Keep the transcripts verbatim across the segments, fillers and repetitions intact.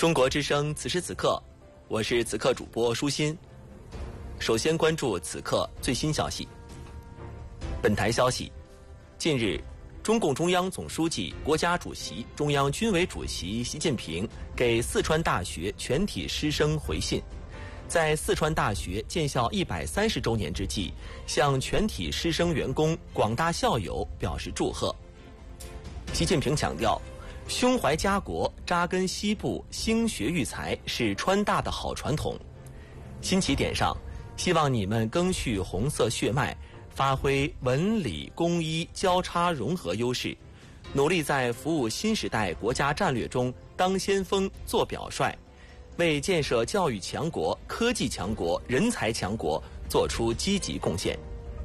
中国之声此时此刻，我是此刻主播舒心。首先关注此刻最新消息。本台消息，近日，中共中央总书记、国家主席、中央军委主席习近平给四川大学全体师生回信，在四川大学建校一百三十周年之际，向全体师生员工、广大校友表示祝贺。习近平强调，胸怀家国、扎根西部、兴学育才是川大的好传统。新起点上，希望你们赓续红色血脉，发挥文理工医交叉融合优势，努力在服务新时代国家战略中当先锋、做表率，为建设教育强国、科技强国、人才强国做出积极贡献。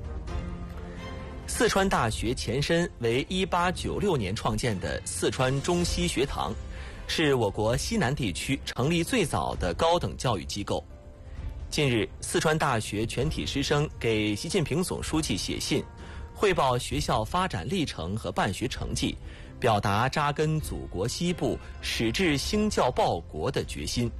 四川大学前身为一八九六年创建的四川中西学堂，是我国西南地区成立最早的高等教育机构。近日，四川大学全体师生给习近平总书记写信，汇报学校发展历程和办学成绩，表达扎根祖国西部、矢志兴教报国的决心。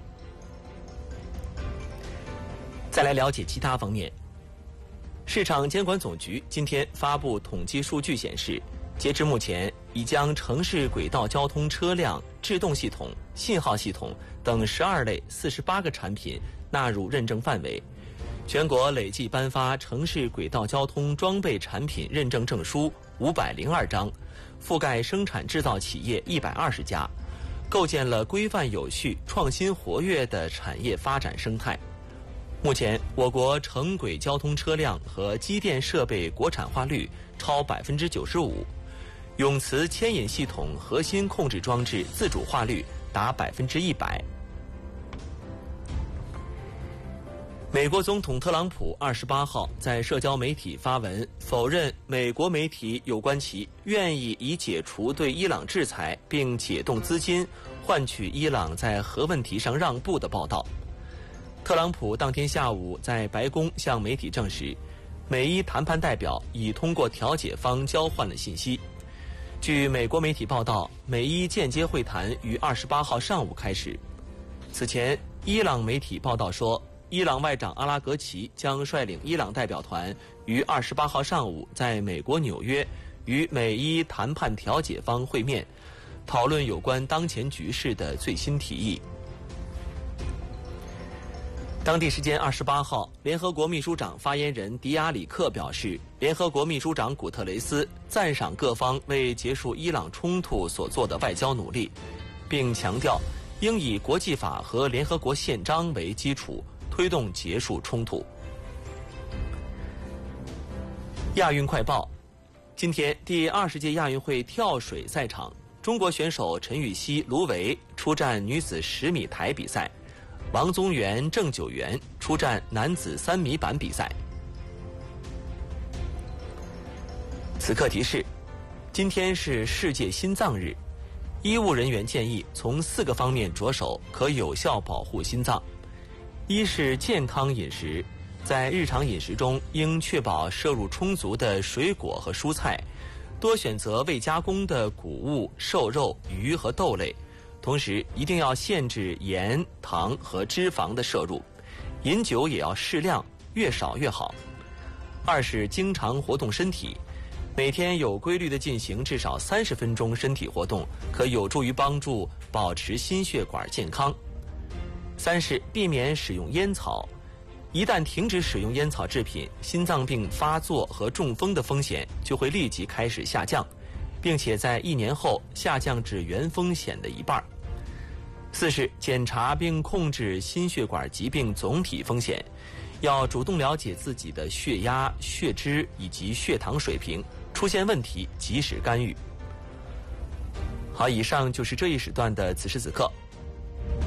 再来了解其他方面。市场监管总局今天发布统计数据显示，截至目前，已将城市轨道交通车辆、制动系统、信号系统等十二类四十八个产品纳入认证范围。全国累计颁发城市轨道交通装备产品认证证书五百零二张，覆盖生产制造企业一百二十家，构建了规范有序、创新活跃的产业发展生态。目前，我国城轨交通车辆和机电设备国产化率超百分之九十五，永磁牵引系统核心控制装置自主化率达百分之一百。美国总统特朗普二十八号在社交媒体发文否认美国媒体有关其愿意以解除对伊朗制裁并解冻资金换取伊朗在核问题上让步的报道。特朗普当天下午在白宫向媒体证实，美伊谈判代表已通过调解方交换了信息。据美国媒体报道，美伊间接会谈于二十八号上午开始。此前，伊朗媒体报道说，伊朗外长阿拉格齐将率领伊朗代表团于二十八号上午在美国纽约与美伊谈判调解方会面，讨论有关当前局势的最新提议。当地时间二十八号，联合国秘书长发言人迪亚里克表示，联合国秘书长古特雷斯赞赏各方为结束伊朗冲突所做的外交努力，并强调应以国际法和联合国宪章为基础，推动结束冲突。亚运快报，今天第二十届亚运会跳水赛场，中国选手陈芋汐、卢维出战女子十米台比赛。王宗源、郑九元出战男子三米板比赛。此刻提示：今天是世界心脏日，医务人员建议从四个方面着手，可有效保护心脏。一是健康饮食，在日常饮食中应确保摄入充足的水果和蔬菜，多选择未加工的谷物、瘦肉、鱼和豆类。同时，一定要限制盐、糖和脂肪的摄入，饮酒也要适量，越少越好。二是经常活动身体，每天有规律地进行至少三十分钟身体活动，可有助于帮助保持心血管健康。三是避免使用烟草，一旦停止使用烟草制品，心脏病发作和中风的风险就会立即开始下降，并且在一年后下降至原风险的一半。四是检查并控制心血管疾病总体风险，要主动了解自己的血压、血脂以及血糖水平，出现问题及时干预。好，以上就是这一时段的此时此刻，